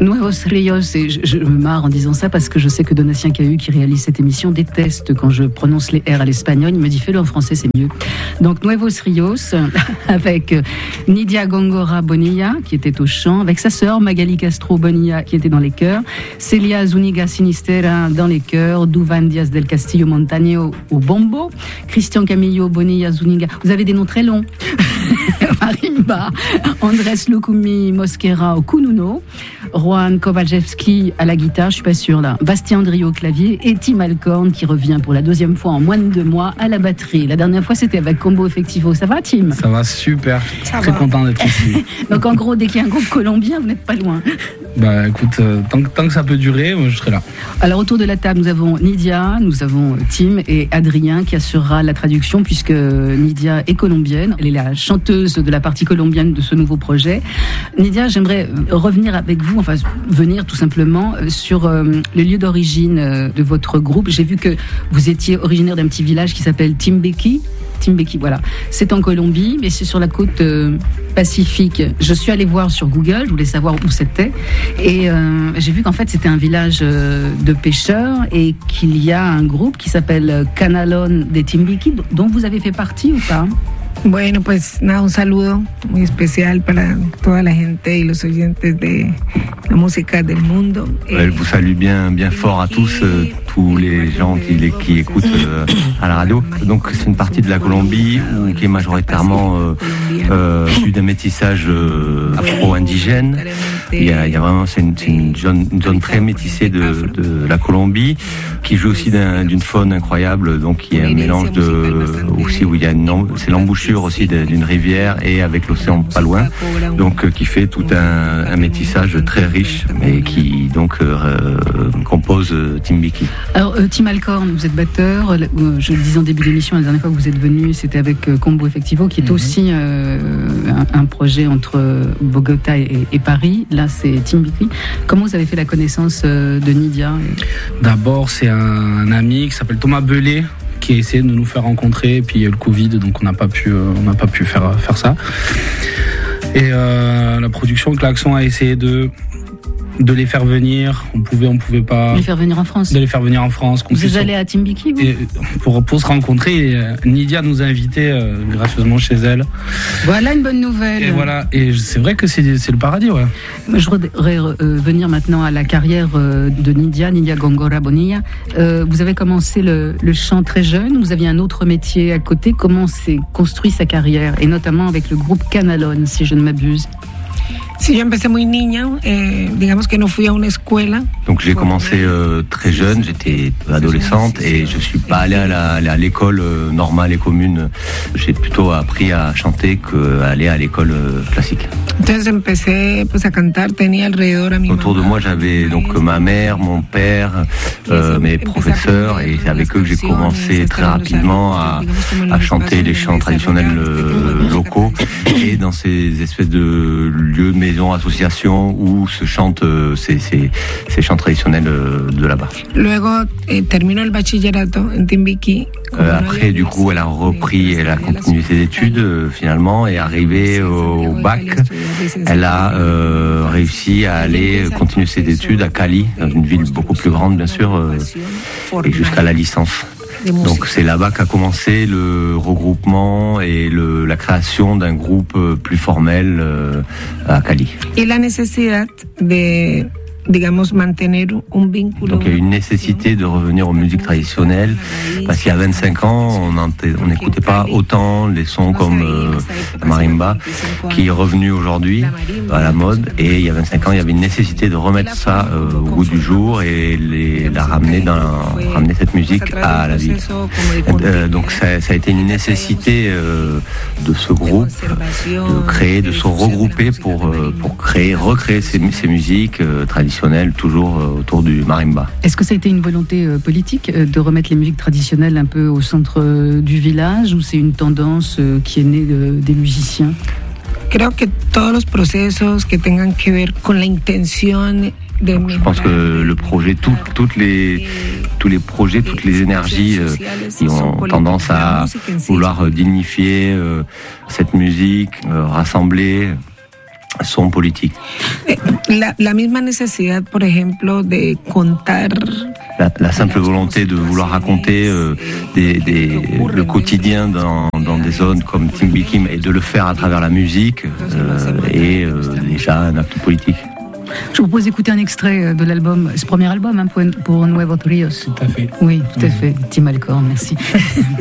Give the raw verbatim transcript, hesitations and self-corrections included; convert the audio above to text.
Nuevos Rios, et je, je me marre en disant ça parce que je sais que Donatien Cahu, qui réalise cette émission, déteste quand je prononce les R à l'espagnol. Il me dit fais-le en français, c'est mieux. Donc Nuevos Rios, avec Nidia Góngora Bonilla, qui était au chant, avec sa sœur Magali Castro Bonilla, qui était dans les chœurs, Celia Zuniga Sinistera dans les chœurs, Duvan Diaz del Castillo Montaño au bombo, Christian Camillo Bonilla Zuniga. Vous avez des noms très longs. Marimba, Andrés Lukumi Mosquera au kununo, Juan Kowalewski à la guitare, je suis pas sûre là, Bastien Andriot au clavier et Tim Alcorn qui revient pour la deuxième fois en moins de deux mois à la batterie. La dernière fois c'était avec Combo Effectivo. Ça va Tim ? Ça va super, Ça très va. content d'être ici. Donc en gros dès qu'il y a un groupe colombien vous n'êtes pas loin. Bah écoute, euh, tant, que, tant que ça peut durer, moi, je serai là. Alors autour de la table nous avons Nidia, nous avons Tim et Adrien qui assurera la traduction puisque Nidia est colombienne, elle est la chanteuse de la partie colombienne de ce nouveau projet. Nidia, j'aimerais revenir avec vous, enfin venir tout simplement sur euh, le lieu d'origine euh, de votre groupe. J'ai vu que vous étiez originaire d'un petit village qui s'appelle Timbequi. Timbequi, voilà. C'est en Colombie, mais c'est sur la côte euh, pacifique. Je suis allée voir sur Google, je voulais savoir où c'était. Et euh, j'ai vu qu'en fait, c'était un village euh, de pêcheurs et qu'il y a un groupe qui s'appelle Canalón de Timbequi, dont vous avez fait partie ou pas ? Bueno, pues nada, un saludo muy especial para toda la gente y los oyentes de la música del mundo. Elle vous salue bien, bien fort à tous, euh, tous les gens qui, les, qui écoutent euh, à la radio. Donc c'est une partie de la Colombie où, qui est majoritairement euh, euh, issue d'un métissage euh, afro-indigène. Il y a, il y a vraiment, c'est une, c'est une, zone, une zone très métissée de, de la Colombie qui joue aussi d'un, d'une faune incroyable. Donc il y a un mélange de aussi où il y a une, c'est l'embouchure aussi d'une rivière et avec l'océan pas loin, donc euh, qui fait tout un, un métissage très riche et qui donc euh, compose euh, Timbequi. Alors euh, Tim Alcorn, vous êtes batteur, euh, je le disais en début d'émission, la dernière fois que vous êtes venu, c'était avec euh, Combo Effectivo, qui est mm-hmm. aussi euh, un, un projet entre Bogota et, et Paris. Là, c'est Timbequi. Comment vous avez fait la connaissance euh, de Nidia ? D'abord, c'est un, un ami qui s'appelle Thomas Belay, qui a essayé de nous faire rencontrer, et puis il y a eu le Covid, donc on n'a pas pu, on n'a pas pu faire, faire ça. Et euh, la production Klaxon a essayé de, de les faire venir, on pouvait, on pouvait pas... De les faire venir en France. De les faire venir en France. Vous êtes allé à Timbequi, vous ? Et pour, pour se rencontrer, Nidia nous a invités euh, gracieusement chez elle. Voilà une bonne nouvelle. Et voilà, et c'est vrai que c'est, c'est le paradis, ouais. Je voudrais euh, venir maintenant à la carrière euh, de Nidia, Nidia Góngora Bonilla. Euh, vous avez commencé le, le chant très jeune, vous aviez un autre métier à côté. Comment s'est construit sa carrière, et notamment avec le groupe Canalón, si je ne m'abuse? Si, yo empecé muy niña, eh, digamos que no fui a una escuela. Donc j'ai commencé euh, très jeune, j'étais adolescente et je suis pas allé à, la, à l'école euh, normale et commune. J'ai plutôt appris à chanter qu'à aller à l'école euh, classique. Entonces empecé pues, a cantar, tenía alrededor a mi Autour de moi j'avais donc ma mère, mon père, euh, mes professeurs, et c'est avec eux que j'ai commencé très rapidement à, à chanter les chants traditionnels euh, locaux et dans ces espèces de lieux de maisons, associations où se chantent euh, ces, ces, ces chants traditionnels euh, de là-bas. Luego eh, terminó el bachillerato en Timbequi. Euh, après, du coup, elle a repris, elle a continué ses études euh, finalement, et arrivée au, au bac, elle a euh, réussi à aller continuer ses études à Cali, dans une ville beaucoup plus grande bien sûr, euh, et jusqu'à la licence. Donc c'est là-bas qu'a commencé le regroupement et le, la création d'un groupe plus formel euh, à Cali. Et la necesidad de digamos, mantener un vínculo. Donc il y a une nécessité de revenir aux musiques traditionnelles, parce qu'il y a vingt-cinq ans, on n'écoutait pas autant les sons comme euh, la marimba, qui est revenu aujourd'hui à la mode, et il y a vingt-cinq ans, il y avait une nécessité de remettre ça euh, au goût du jour et les, la ramener, dans la, ramener cette musique à la ville. Euh, donc ça, ça a été une nécessité euh, de ce groupe, de créer, de se regrouper pour, euh, pour créer, recréer ces, ces musiques euh, traditionnelles, toujours autour du marimba. Est-ce que ça a été une volonté politique de remettre les musiques traditionnelles un peu au centre du village, ou c'est une tendance qui est née de, des musiciens? Creo que todos los procesos que tengan que ver con la intención. Je pense que le projet, tout, toutes les, tous les projets, toutes les énergies euh, qui ont tendance à vouloir dignifier euh, cette musique, euh, rassembler, sont politiques. La, la misma necesidad, por ejemplo, de contar. La, la simple volonté de vouloir raconter euh, des, des, le quotidien dans, dans des zones comme Timbiquim et de le faire à travers la musique euh, est euh, déjà un acte politique. Je vous propose d'écouter un extrait de l'album, ce premier album hein, pour, pour Nuevos Ríos. Tout à fait. Oui, tout à fait. Tim Alcorn, merci.